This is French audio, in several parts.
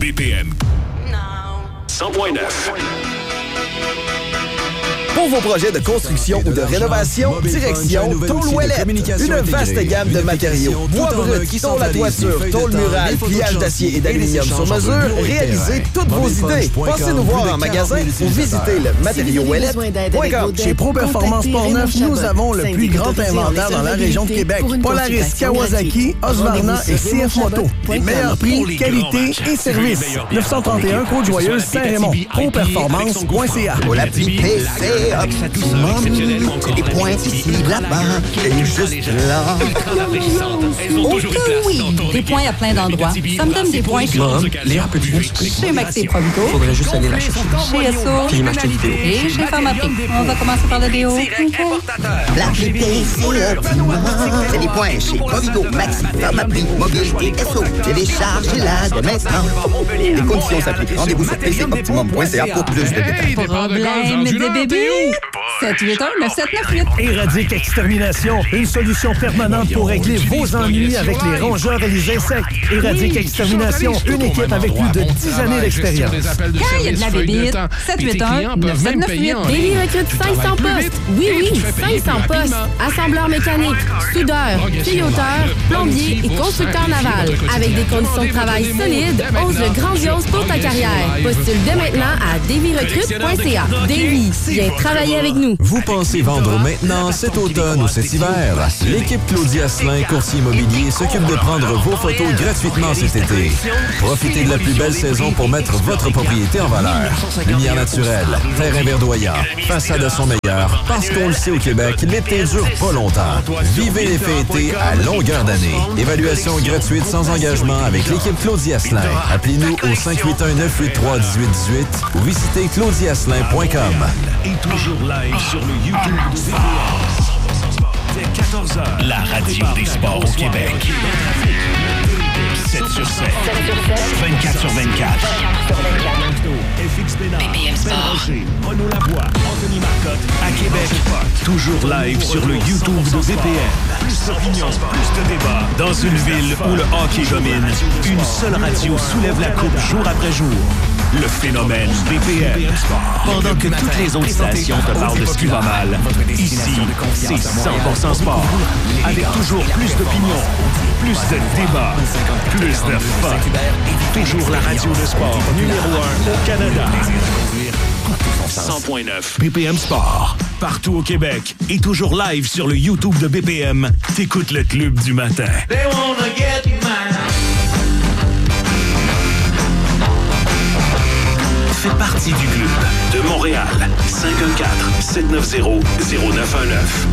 BPM 100.9. Pour vos projets de construction ou de rénovation, direction Tôle Ouellette. Une vaste gamme de matériaux. Bois brut, tôle à toiture, tôle murale, pliage d'acier et d'aluminium sur mesure. Réalisez toutes vos idées. Passez nous voir en magasin ou visitez le matériauxouellette.com. Chez Pro Performance Portneuf, nous avons le plus grand inventaire dans la région de Québec. Polaris, Kawasaki, Husqvarna et CF Moto. Les meilleurs prix, qualité et service. 931 Côte-Joyeuse, Saint-Raymond. Properformance.ca. Pour l'appli PC Optimum, c'est des points ici, là-bas, et juste là. Oh que oui! Des points à plein d'endroits. Ça me donne des points Léa, peux-tu chez Maxi Provigo, Faudrait juste aller la chercher. chez Esso Puis m'acheter une vidéo. et chez Pharmaprix. On va commencer par le déo. L'appli PC Optimum, c'est des points chez Provigo, Maxi, Pharmaprix, Mobile et Esso. Téléchargez-la dès maintenant. Les conditions s'appliquent. Rendez-vous sur pcoptimum.ca pour plus de détails. Problème des bébés? 781-9798. Éradique Extermination, une solution permanente pour régler vos ennuis avec les rongeurs et les insectes. Éradique Extermination, une équipe avec plus de 10 années d'expérience. Quand il y a de la bébite, 781-9798. Davy recrute 500 postes. Oui, 500 postes. Assembleur mécanique, soudeur, tuyauteur, plombier et constructeur naval. Avec des conditions de travail solides, ose le grandiose pour ta carrière. Postule dès maintenant à davyrecrute.ca. Davy, viens travailler avec nous. Vous pensez vendre maintenant, cet automne ou cet hiver? L'équipe Claudia Asselin, courtier immobilier, s'occupe de prendre vos photos gratuitement cet été. Profitez de la plus belle saison pour mettre votre propriété en valeur. Lumière naturelle, terrain verdoyant, façade à son meilleur. Parce qu'on le sait au Québec, l'été dure pas longtemps. Vivez l'effet été à longueur d'année. Évaluation gratuite sans engagement avec l'équipe Claudia Asselin. Appelez-nous au 581-983-1818 ou visitez claudiasselin.com. Et toujours live sur le YouTube dès 14h. La radio des sports au Québec. 7 sur 7. 24 sur 24. FX Bénard, BPM Sport. Renaud Lavoie, Anthony Marcotte à Québec. Toujours live sur le YouTube de BPM. Plus d'opinions, plus de débats. Dans une ville où le hockey domine, une seule radio soulève la coupe jour après jour. Le phénomène BPM. Pendant que toutes les autres stations te parlent de ce qui va mal, ici, c'est 100% sport. Avec toujours plus d'opinions, plus de débats, plus de fun. Toujours la radio de sport numéro 1 au Canada. 100.9 BPM Sport. Partout au Québec et toujours live sur le YouTube de BPM. T'écoutes le club du matin. Fait partie du club de Montréal. 514-790-0919.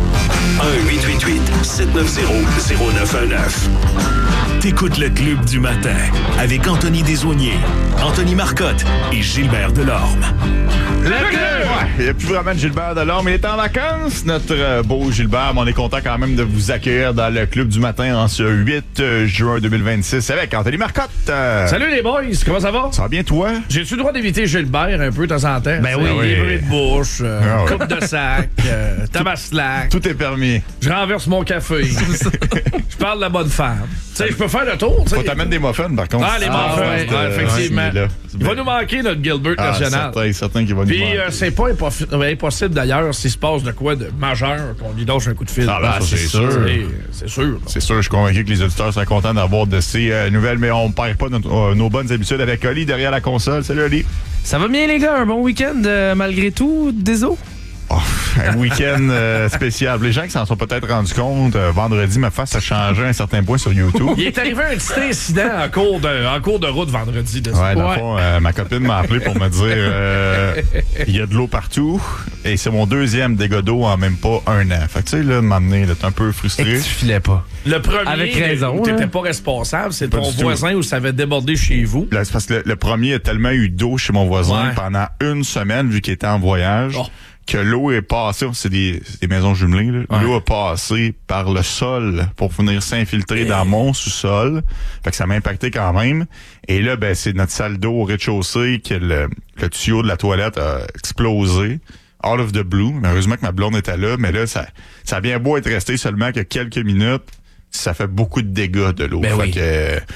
1-888-790-0919. T'écoutes le club du matin avec Anthony Desaulniers, Anthony Marcotte et Gilbert Delorme. Il n'y a plus vraiment de Gilbert Delorme. Il est en vacances, notre beau Gilbert. Mais on est content quand même de vous accueillir dans le club du matin en ce 8 juin 2026 avec Anthony Marcotte. Salut les boys, comment ça va? Ça va bien toi? J'ai-tu le droit d'éviter Gilbert un peu de temps en temps? Ben oui. Les bruits de bouche, Ah oui. coupe de sac, tabaslac. Tout est permis. Je renverse mon café. Je parle de la bonne femme. Tu sais, je peux faire le tour. Faut t'amener des muffins par contre. Ah, les muffins, effectivement. Il va nous manquer notre Gilbert national. Certain qu'il va nous Puis manquer. c'est pas impossible d'ailleurs s'il se passe de quoi de majeur qu'on lui donne un coup de fil. Ah, ben, ça, c'est sûr. C'est sûr. C'est sûr, je suis convaincu que les auditeurs sont contents d'avoir de ces nouvelles, mais on ne perd pas nos bonnes habitudes avec Oli derrière la console. Salut Oli. Ça va bien les gars, un bon week-end malgré tout, désolé. Oh, un week-end spécial. Les gens qui s'en sont peut-être rendus compte, vendredi, ma face a changé à un certain point sur YouTube. Il est arrivé un petit incident en cours de route vendredi. Ouais, dans le fond, ma copine m'a appelé pour me dire il y a de l'eau partout et c'est mon deuxième dégât d'eau en même pas un an. Fait que tu sais, là, m'amener, d'être un peu frustré. Et que tu filais pas. Le premier, avec raison, où t'étais pas responsable, c'est ton voisin où ça avait débordé chez vous. Là, c'est parce que le premier a tellement eu d'eau chez mon voisin pendant une semaine, vu qu'il était en voyage. Oh. Que l'eau est passée, c'est des maisons jumelées, là. Ouais. L'eau a passé par le sol pour venir s'infiltrer dans mon sous-sol. Fait que ça m'a impacté quand même. Et là, ben, c'est notre salle d'eau au rez-de-chaussée que le tuyau de la toilette a explosé. Out of the blue. Mais heureusement que ma blonde était là. Mais là, ça a bien beau être resté seulement que quelques minutes. Ça fait beaucoup de dégâts de l'eau. Ben fait oui. que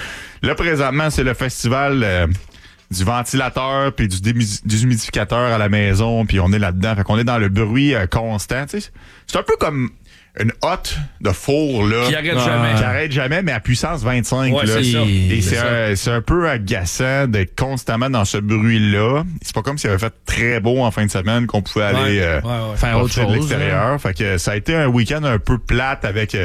Là, présentement, c'est le festival du ventilateur puis du humidificateur à la maison, puis on est là-dedans. Fait qu'on est dans le bruit constant. Tu sais. C'est un peu comme une hotte de four là, qui arrête jamais, mais à puissance 25. Ouais, là. C'est ça. Et c'est un peu agaçant d'être constamment dans ce bruit-là. C'est pas comme s'il avait fait très beau en fin de semaine qu'on pouvait aller faire autre chose de l'extérieur. Fait que ça a été un week-end un peu plate avec...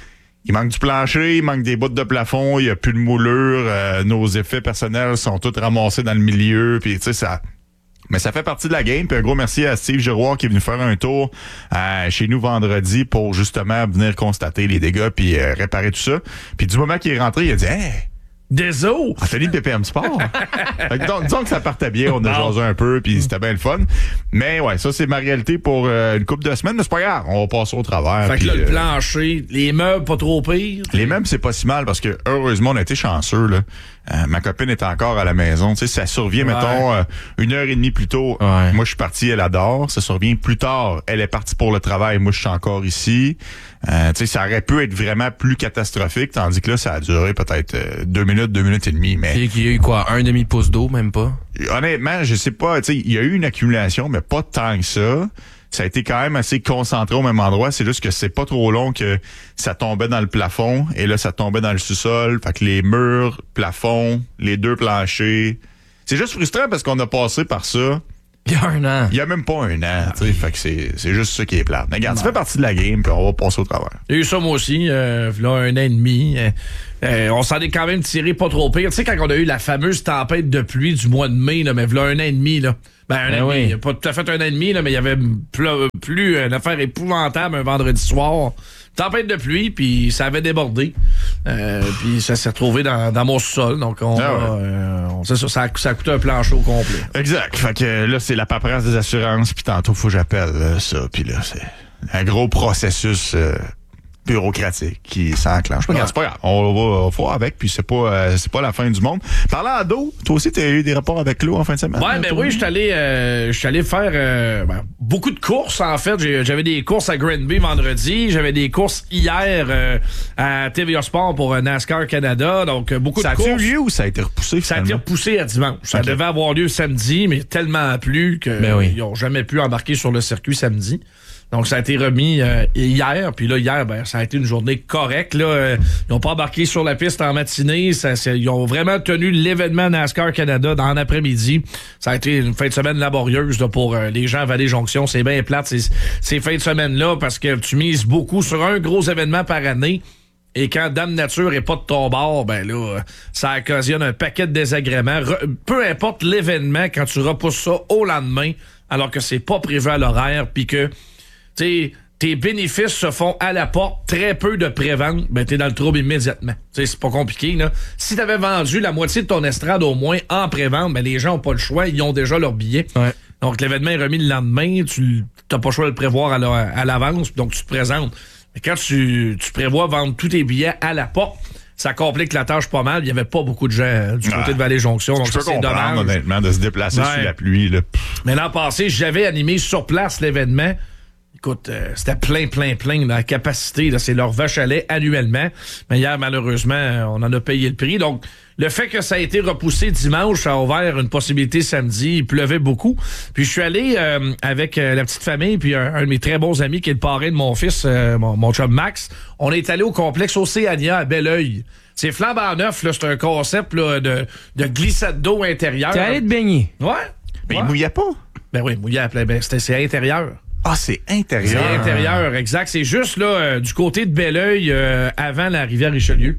il manque du plancher, il manque des bouts de plafond, il y a plus de moulure, nos effets personnels sont tous ramassés dans le milieu, puis tu sais ça. Mais ça fait partie de la game. Puis un gros merci à Steve Giroir qui est venu faire un tour chez nous vendredi pour justement venir constater les dégâts puis réparer tout ça. Puis du moment qu'il est rentré, il a dit hey, des os! Atelier de PPM Sport! Donc, disons que ça partait bien, on a jasé un peu, puis c'était bien le fun. Mais ouais, ça, c'est ma réalité pour une couple de semaines, mais c'est pas grave, on va passer au travers. Fait que là, le plancher, les meubles, pas trop pire. Les meubles, c'est pas si mal, parce que heureusement, on a été chanceux, là. Ma copine est encore à la maison. Tu sais, ça survient, mettons, 1h30 plus tôt. Ouais. Moi, je suis parti, elle adore. Ça survient plus tard. Elle est partie pour le travail. Moi, je suis encore ici. Tu sais, ça aurait pu être vraiment plus catastrophique, tandis que là, ça a duré peut-être 2 minutes et demie. Mais il y a eu quoi, un demi-pouce d'eau, même pas? Honnêtement, je sais pas. Tu sais, il y a eu une accumulation, mais pas tant que ça. Ça a été quand même assez concentré au même endroit. C'est juste que c'est pas trop long que ça tombait dans le plafond. Et là, ça tombait dans le sous-sol. Fait que les murs, plafond, les 2 planchers. C'est juste frustrant parce qu'on a passé par ça. Il y a 1 an. Il y a même pas 1 an. Fait que c'est juste ça qui est plate. Mais regarde, ça fait partie de la game, puis on va passer au travers. Il y a eu ça, moi aussi. Là, 1 an et demi. On s'en est quand même tiré pas trop pire. Tu sais, quand on a eu la fameuse tempête de pluie du mois de mai, là, mais là, 1 an et demi, là. Un an et demi. Pas tout à fait 1 an et demi, là, mais il y avait plus une affaire épouvantable un vendredi soir. Tempête de pluie, puis ça avait débordé. Puis ça s'est retrouvé dans mon sol. Donc, ça a coûté un plancher au complet. Exact. Fait que là, c'est la paperasse des assurances, puis tantôt, faut que j'appelle ça. Puis là, c'est un gros processus bureaucratique qui s'enclenche. C'est pas grave. On va faire avec, puis c'est pas la fin du monde. Parlant d'eau, toi aussi, t'as eu des rapports avec l'eau en fin de semaine? Ouais, ben oui, je suis allé faire beaucoup de courses, en fait. J'avais des courses à Granby vendredi. J'avais des courses hier à TVA Sport pour NASCAR Canada. Donc, beaucoup de courses. Ça a eu lieu ou ça a été repoussé, finalement? Ça a été repoussé à dimanche. Ça devait avoir lieu samedi, mais tellement plu qu'ils n'ont jamais pu embarquer sur le circuit samedi. Donc, ça a été remis hier. Puis là, hier, ça a été une journée correcte. Là. Ils n'ont pas embarqué sur la piste en matinée. Ils ont vraiment tenu l'événement NASCAR Canada dans l'après-midi. Ça a été une fin de semaine laborieuse là, pour les gens à Vallée-Jonction. C'est bien plate ces fins de semaine-là parce que tu mises beaucoup sur un gros événement par année. Et quand Dame Nature est pas de ton bord, ça occasionne un paquet de désagréments. Peu importe l'événement, quand tu repousses ça au lendemain, alors que c'est pas prévu à l'horaire, puis que tes bénéfices se font à la porte, très peu de pré-vente, t'es dans le trouble immédiatement. C'est pas compliqué, là. Si t'avais vendu la moitié de ton estrade au moins en pré-vente, les gens ont pas le choix, ils ont déjà leur billet. Ouais. Donc, l'événement est remis le lendemain, tu t'as pas le choix de le prévoir à l'avance, donc tu te présentes. Mais quand tu prévois vendre tous tes billets à la porte, ça complique la tâche pas mal. Il y avait pas beaucoup de gens du côté de Vallée-Jonction. Donc, ça, c'est dommage. Honnêtement, de se déplacer sous la pluie, là. Mais l'an passé, j'avais animé sur place l'événement. Écoute, c'était plein, la capacité, là, c'est leur vache à lait annuellement. Mais hier, malheureusement, on en a payé le prix. Donc, le fait que ça a été repoussé dimanche, ça a ouvert une possibilité samedi. Il pleuvait beaucoup. Puis je suis allé avec la petite famille, puis un de mes très bons amis qui est le parrain de mon fils, mon chum Max. On est allé au complexe Océania à Belleuil. C'est flambant neuf, là, c'est un concept là, de glissade d'eau intérieure. T'es allé te baigner? Ouais. Mais il mouillait pas? Ben oui, il mouillait à plein. C'est intérieur. Ah, c'est intérieur. C'est intérieur, exact. C'est juste là du côté de Belleuil, avant la rivière Richelieu.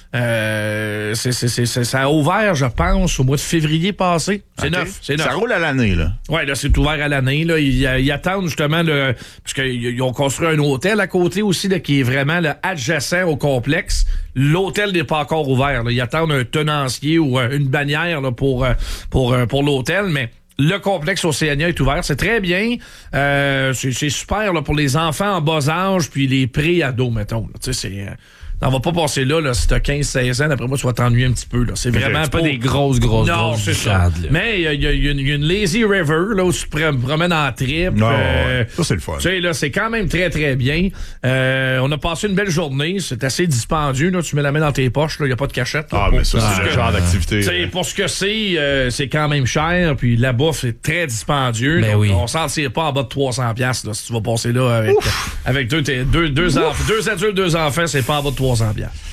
Ça a ouvert, je pense, au mois de février passé. C'est neuf. Ça roule à l'année, là. Oui, là, c'est ouvert à l'année. Là. Ils attendent justement parce qu'ils ont construit un hôtel à côté aussi, là, qui est vraiment là, adjacent au complexe. L'hôtel n'est pas encore ouvert. Là. Ils attendent un tenancier ou une bannière là, pour l'hôtel, mais le complexe Océania est ouvert. C'est très bien. C'est super là, pour les enfants en bas âge puis les pré-ados, mettons. Tu sais, On va pas passer là si t'as 15-16 ans, d'après moi, tu vas t'ennuyer un petit peu. Là. C'est vraiment pas des grosses non, c'est ça. Mais il y a une lazy river là, où tu te promènes en trip. Ça, c'est le fun. Tu sais, là, c'est quand même très, très bien. On a passé une belle journée. C'est assez dispendieux. Là. Tu mets la main dans tes poches. Il n'y a pas de cachette. Là, mais ça, c'est le genre d'activité. Pour ce que c'est quand même cher. Puis la bouffe, c'est très dispendieux. Ben donc, oui. on s'en tire pas en bas de 300$ là, si tu vas passer là avec deux adultes, 2 enfants, c'est pas en bas de 300$.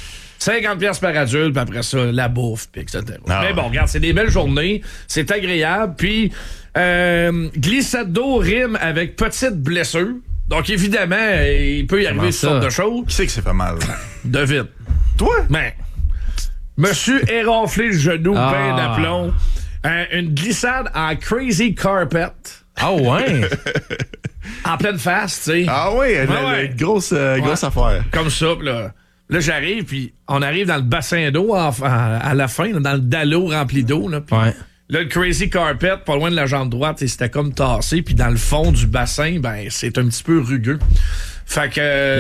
50$ par adulte, puis après ça, la bouffe, puis etc. Mais bon, regarde, c'est des belles journées, c'est agréable, puis glissade d'eau rime avec petite blessure. Donc, évidemment, il peut y arriver toutes sortes de choses. Qui c'est que c'est pas mal? David. Toi? Ben, monsieur éronflé le genou, ben d'aplomb. Une glissade en crazy carpet. Ah ouais? En pleine face, tu sais. Ah oui, grosse affaire. Comme ça, là. Là, j'arrive, puis on arrive dans le bassin d'eau à la fin, là, dans le dallo rempli d'eau. Là, là, le crazy carpet, pas loin de la jambe droite, c'était comme tassé, puis dans le fond du bassin, ben c'est un petit peu rugueux. Fait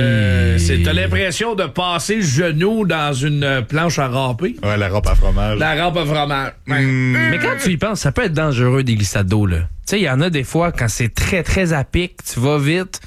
que t'as l'impression de passer le genou dans une planche à râper. Ouais, la rampe à fromage. La rampe à fromage. Mais quand tu y penses, ça peut être dangereux des glissades d'eau, là. Tu sais, il y en a des fois, quand c'est très, très à pic, tu vas vite,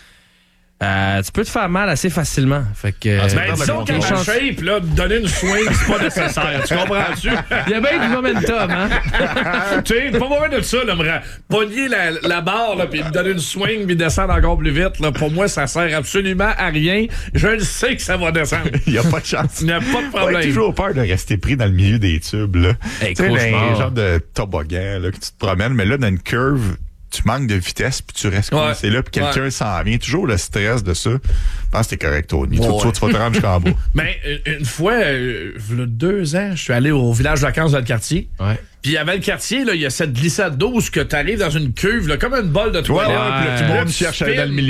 tu peux te faire mal assez facilement. Fait que. Disons qu'à ma shape, là, donner une swing, c'est pas nécessaire. Tu comprends-tu? Il y a bien du momentum, hein? Tu sais, pas besoin de ça, là, me pogner la barre, là, puis me donner une swing, puis descendre encore plus vite, là. Pour moi, ça sert absolument à rien. Je le sais que ça va descendre. Il n'y a pas de chance. Il n'y a pas de problème. J'ai toujours peur de rester pris dans le milieu des tubes, là. Hey, tu sais, un genre de toboggan, là, que tu te promènes, mais là, dans une curve, tu manques de vitesse puis tu restes coincé là puis quelqu'un s'en vient. Toujours le stress de ça. Je pense que t'es correct, Tony. Tu vas te rendre jusqu'en bas. Mais une fois, il y a 2 ans, je suis allé au village de vacances dans le quartier. Ouais. Puis avant le quartier, il y a cette glissade d'eau où tu arrives dans une cuve, là, comme une bolle de toilette. Puis là, tout le monde cherche dans le milieu.